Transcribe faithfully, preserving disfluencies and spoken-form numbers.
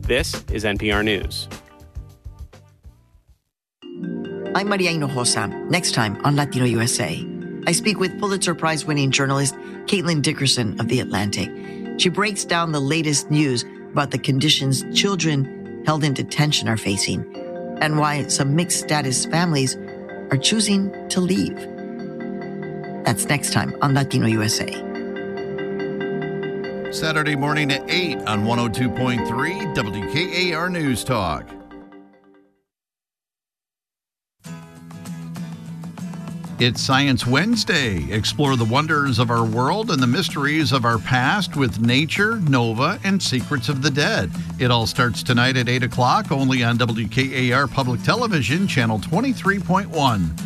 This is N P R News. I'm Maria Hinojosa. Next time on Latino U S A, I speak with Pulitzer Prize-winning journalist Caitlin Dickerson of The Atlantic. She breaks down the latest news about the conditions children held in detention are facing and why some mixed-status families are choosing to leave. That's next time on Latino U S A. Saturday morning at eight on one oh two point three W K A R News Talk. It's Science Wednesday. Explore the wonders of our world and the mysteries of our past with nature, Nova, and Secrets of the Dead. It all starts tonight at eight o'clock, only on W K A R Public Television, Channel twenty-three point one.